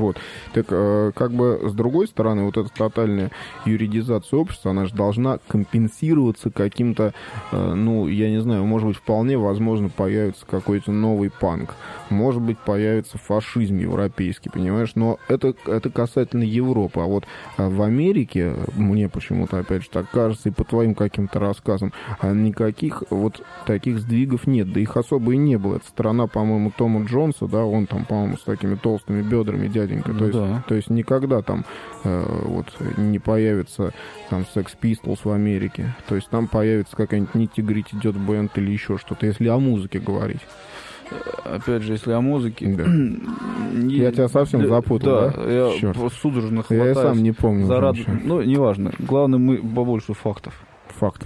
Вот. Так, как бы, с другой стороны, вот эта тотальная юридизация общества, она же должна компенсироваться каким-то, ну, я не знаю, может быть, вполне возможно, появится какой-то новый панк. Может быть, появится фашизм европейский, понимаешь? Но это касательно Европы. А вот в Америке, мне почему-то, опять же, так кажется, и по твоим каким-то рассказам, никаких вот таких сдвигов нет. Да их особо и не было. Это страна, по-моему, Тома Джонса, да, он там, по-моему, с такими толстыми бедрами, дяденька. Ну, то есть никогда там вот не появится там Sex Pistols в Америке. То есть там появится какая-нибудь Nitty Gritty Dirt Band или еще что-то, если о музыке говорить. Опять же, если о музыке... Да. Я тебя совсем запутал, да? Я Черт. судорожно хватаюсь. Я и сам не помню. Ну, неважно. Главное, мы побольше фактов. Фактов.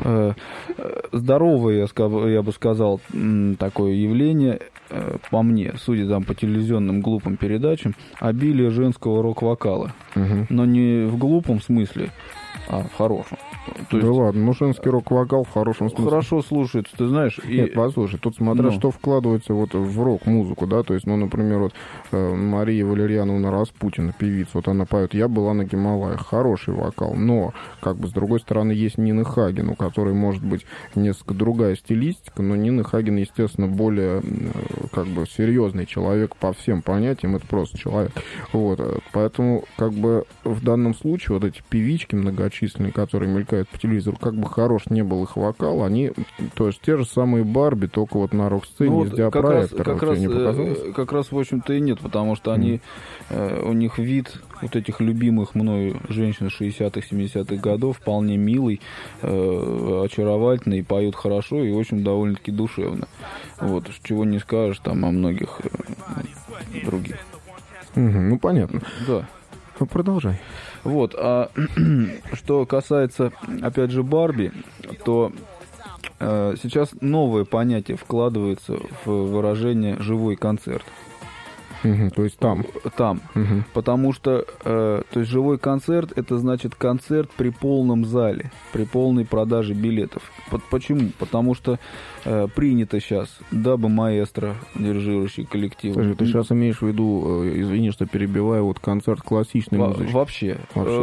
Здоровое, я бы сказал, такое явление, по мне, судя там по телевизионным глупым передачам, обилие женского рок-вокала. Угу. Но не в глупом смысле, а в хорошем. То есть, да ладно, ну женский рок-вокал в хорошем смысле. Хорошо слушается, ты знаешь. Нет, послушай, тут смотря что вкладывается вот в рок-музыку, да, то есть, ну, например, вот Мария Валерьяновна Распутина, певица, вот она поет «Я была на Гималаях», хороший вокал, но, как бы, с другой стороны, есть Нина Хаген, у которой может быть несколько другая стилистика, но Нина Хаген, естественно, более, как бы, серьезный человек по всем понятиям, это просто человек, вот, поэтому, как бы, в данном случае вот эти певички многочисленные, которые мелькают по телевизору, как бы хорош не был их вокал, они, то есть те же самые Барби, только вот на рок-сцене ну, из диапроектора. Как раз, в общем-то, и нет, потому что они, у них вид вот этих любимых мною женщин 60-х, 70-х годов вполне милый, очаровательный, поют хорошо и очень довольно-таки душевно. Вот, чего не скажешь там о многих других. Ну, понятно. Да. Ну, продолжай. Вот, а что касается, опять же, Барби, то сейчас новое понятие вкладывается в выражение «живой концерт». То есть там. Там. Потому что, то есть живой концерт, это значит концерт при полном зале, при полной продаже билетов. Почему? Потому что принято сейчас, дабы маэстро, дирижирующий коллектив. Слушай, ты сейчас имеешь в виду, извини, что перебиваю, вот концерт классичной музыки? Вообще.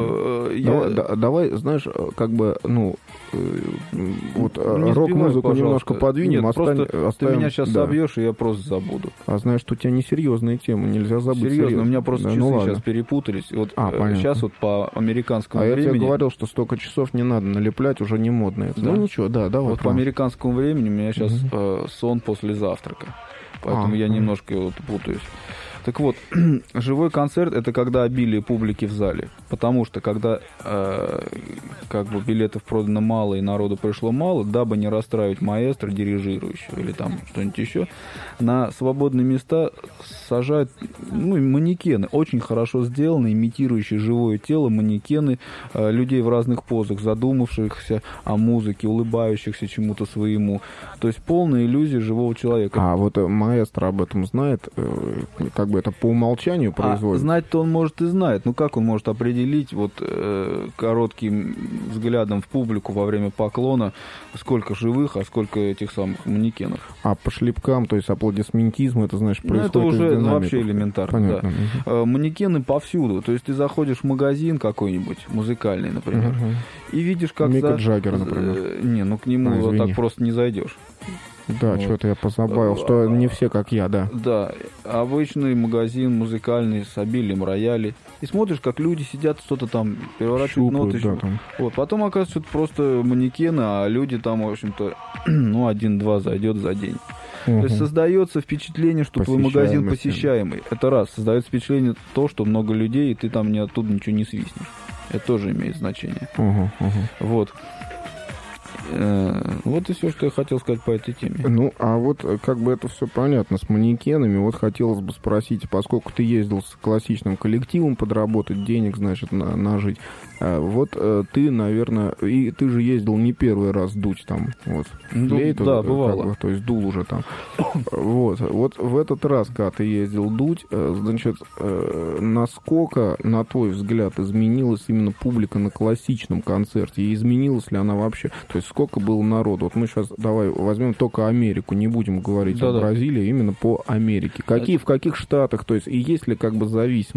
Давай, знаешь, как бы, ну, вот рок-музыку немножко подвинем. Нет, просто оставим, ты меня сейчас собьешь, и я просто забуду. А знаешь, что у тебя несерьезные темы, нельзя забыть. Серьезно, у меня просто часы сейчас перепутались. Вот сейчас вот по американскому времени... я тебе говорил, что столько часов не надо налеплять, уже не модно это. Да? Ну ничего, да, давай. Вот по американскому времени у меня сейчас сон после завтрака. Поэтому я немножко вот путаюсь. Так вот, живой концерт — это когда обилие публики в зале. Потому что, когда как бы билетов продано мало и народу пришло мало, дабы не расстраивать маэстро, дирижирующего или там что-нибудь еще, на свободные места сажают манекены, очень хорошо сделанные, имитирующие живое тело, манекены людей в разных позах, задумавшихся о музыке, улыбающихся чему-то своему. То есть полная иллюзия живого человека. А вот маэстро об этом знает, как бы это по умолчанию производится? Знать-то он может и знает. Ну как он может определить вот коротким взглядом в публику во время поклона, сколько живых, а сколько этих самых манекенов? А по шлепкам, то есть аплодисментизм, это, значит, происходит это уже из динамиков. Вообще элементарно. Понятно. Да. Манекены повсюду. То есть ты заходишь в магазин какой-нибудь, музыкальный, например, и видишь, как... Мика Джаггера, например. Не, ну к нему вот так просто не зайдешь. Да, вот. Что-то я позабавил, что не все как я, да. Да, обычный магазин музыкальный с обилием роялей. И смотришь, как люди сидят, что-то там переворачивают ноты. Да, там. Вот, потом оказывается, что это просто манекены, а люди там, в общем-то, один-два зайдет за день. То есть создается впечатление, что твой магазин посещаемый. Это раз. Создается впечатление то, что много людей, и ты там оттуда ничего не свистнешь. Это тоже имеет значение. Вот. Вот и все, что я хотел сказать по этой теме. Ну, а вот как бы это все понятно с манекенами. Вот хотелось бы спросить, поскольку ты ездил с классичным коллективом подработать, денег, значит, нажить. Вот ты, наверное, и ты же ездил не первый раз дуть там, вот. Флейту, да, бывало. Как бы, то есть дул уже там. Вот в этот раз, когда ты ездил дуть, значит, насколько, на твой взгляд, изменилась именно публика на классичном концерте? И изменилась ли она вообще? То есть сколько было народу? Вот мы сейчас давай возьмем только Америку, не будем говорить о Бразилии, именно по Америке. В каких штатах, то есть и есть ли как бы зависимость?